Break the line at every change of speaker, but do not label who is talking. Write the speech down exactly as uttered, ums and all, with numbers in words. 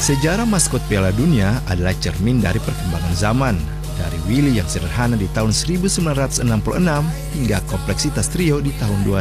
Sejarah maskot Piala Dunia adalah cermin dari perkembangan zaman. Dari Willy yang sederhana di tahun seribu sembilan ratus enam puluh enam hingga kompleksitas trio di tahun dua ribu.